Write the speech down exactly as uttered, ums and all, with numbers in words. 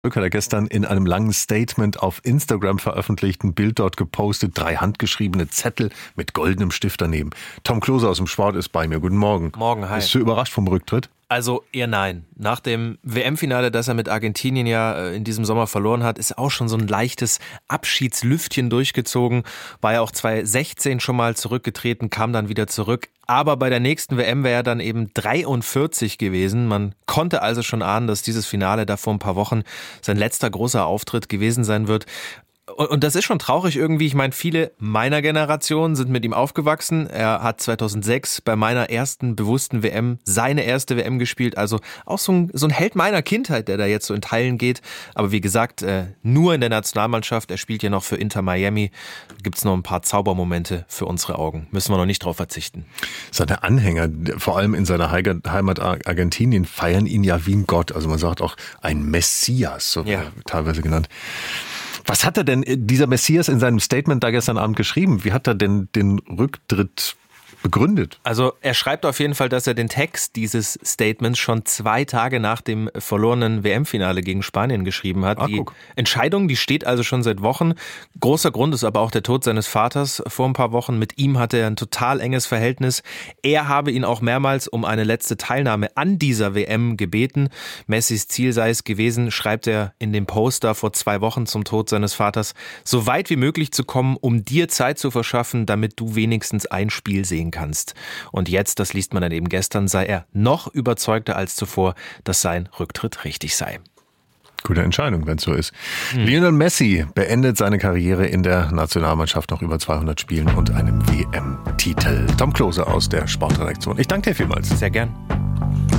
Hat er gestern in einem langen Statement auf Instagram veröffentlicht, ein Bild dort gepostet, drei handgeschriebene Zettel mit goldenem Stift daneben. Tom Klose aus dem Sport ist bei mir. Guten Morgen. Morgen, hi. Bist du überrascht vom Rücktritt? Also eher nein. Nach dem W M-Finale, das er mit Argentinien ja in diesem Sommer verloren hat, ist auch schon so ein leichtes Abschiedslüftchen durchgezogen. War ja auch zwanzig sechzehn schon mal zurückgetreten, kam dann wieder zurück. Aber bei der nächsten W M wäre er dann eben dreiundvierzig gewesen. Man konnte also schon ahnen, dass dieses Finale da vor ein paar Wochen sein letzter großer Auftritt gewesen sein wird. Und das ist schon traurig irgendwie. Ich meine, viele meiner Generation sind mit ihm aufgewachsen. Er hat zweitausendsechs bei meiner ersten bewussten W M seine erste W M gespielt. Also auch so ein, so ein Held meiner Kindheit, der da jetzt so in Teilen geht. Aber wie gesagt, nur in der Nationalmannschaft. Er spielt ja noch für Inter Miami. Gibt's noch ein paar Zaubermomente für unsere Augen. Müssen wir noch nicht drauf verzichten. Seine Anhänger, vor allem in seiner Heimat Argentinien, feiern ihn ja wie ein Gott. Also man sagt auch ein Messias, so ja. teilweise genannt. Was hat er denn, dieser Messias, in seinem Statement da gestern Abend geschrieben? Wie hat er denn den Rücktritt begründet? Also er schreibt auf jeden Fall, dass er den Text dieses Statements schon zwei Tage nach dem verlorenen W M-Finale gegen Spanien geschrieben hat. Ah, die guck. Entscheidung, die steht also schon seit Wochen. Großer Grund ist aber auch der Tod seines Vaters vor ein paar Wochen. Mit ihm hatte er ein total enges Verhältnis. Er habe ihn auch mehrmals um eine letzte Teilnahme an dieser W M gebeten. Messis Ziel sei es gewesen, schreibt er in dem Poster vor zwei Wochen zum Tod seines Vaters, so weit wie möglich zu kommen, um dir Zeit zu verschaffen, damit du wenigstens ein Spiel sehen kannst. Und jetzt, das liest man dann eben gestern, sei er noch überzeugter als zuvor, dass sein Rücktritt richtig sei. Gute Entscheidung, wenn es so ist. Hm. Lionel Messi beendet seine Karriere in der Nationalmannschaft nach über zweihundert Spielen und einem W M-Titel. Tom Klose aus der Sportredaktion. Ich danke dir vielmals. Sehr gern.